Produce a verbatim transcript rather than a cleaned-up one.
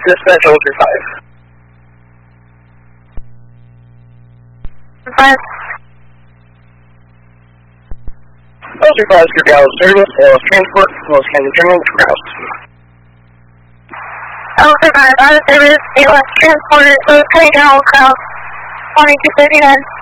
Dispatch Soldier five. five. Soldier five, Script Gallows service, L S Transport, Los County General, Warehouse. Soldier five, out of service, A L S Transporter, Los County General, Kraus, twenty-two thirty-nine.